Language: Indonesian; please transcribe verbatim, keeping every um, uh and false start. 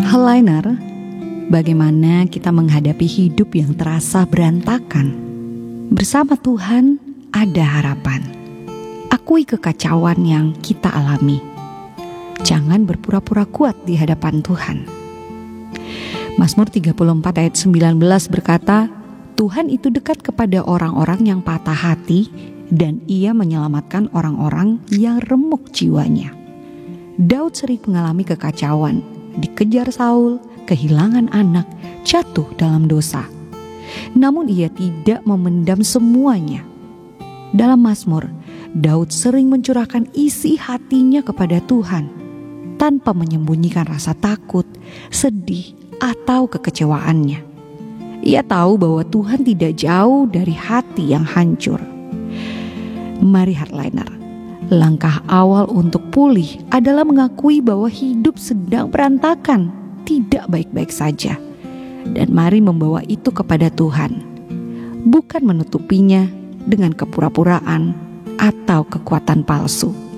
Helainer, bagaimana kita menghadapi hidup yang terasa berantakan? Bersama Tuhan ada harapan. Akui kekacauan yang kita alami. Jangan berpura-pura kuat di hadapan Tuhan. Mazmur tiga puluh empat ayat sembilan belas berkata, Tuhan itu dekat kepada orang-orang yang patah hati dan Ia menyelamatkan orang-orang yang remuk jiwanya. Daud sering mengalami kekacauan, dikejar Saul, kehilangan anak, jatuh dalam dosa. Namun ia tidak memendam semuanya. Dalam Mazmur, Daud sering mencurahkan isi hatinya kepada Tuhan tanpa menyembunyikan rasa takut, sedih, atau kekecewaannya. Ia tahu bahwa Tuhan tidak jauh dari hati yang hancur. Mari Hardliner, langkah awal untuk pulih adalah mengakui bahwa hidup sedang berantakan, tidak baik-baik saja. Dan mari membawa itu kepada Tuhan, bukan menutupinya dengan kepura-puraan atau kekuatan palsu.